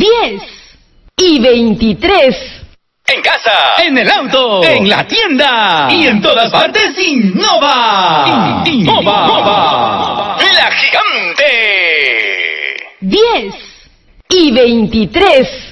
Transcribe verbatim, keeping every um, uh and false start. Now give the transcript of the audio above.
diez y veintitrés. En casa, en el auto, en la tienda y en todas partes, Innova. Innova. Innova. La gigante. diez y veintitrés.